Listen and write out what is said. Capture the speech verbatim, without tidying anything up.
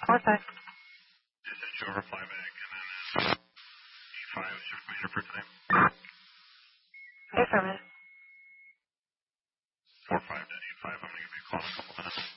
four five. Just sent you a reply back, and then uh, E five is your commander for tonight. Affirmative. four five to eight five. I'm going to give you a call in a couple minutes.